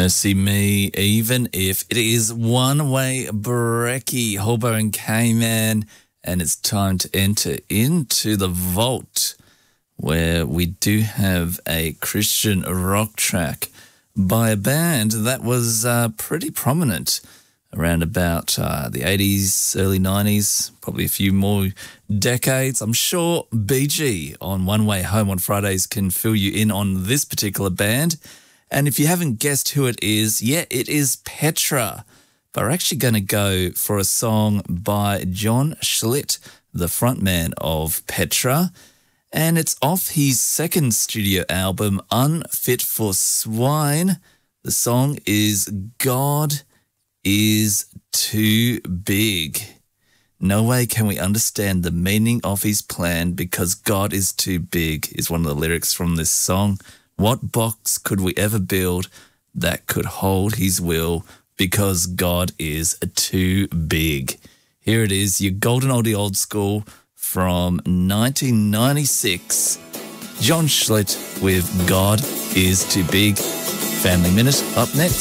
See me, even if it is One Way Brekkie, Hobo and K-Man, and it's time to enter into the vault where we do have a Christian rock track by a band that was pretty prominent around about the 80s, early 90s, probably a few more decades. I'm sure BG on One Way Home on Fridays can fill you in on this particular band. And if you haven't guessed who it is, it is Petra. But we're actually going to go for a song by John Schlitt, the frontman of Petra. And it's off his second studio album, Unfit for Swine. The song is God is Too Big. No way can we understand the meaning of his plan because God is too big is one of the lyrics from this song. What box could we ever build that could hold his will because God is too big? Here it is, your golden oldie old school from 1996. John Schlitt with God is Too Big. Family Minute up next.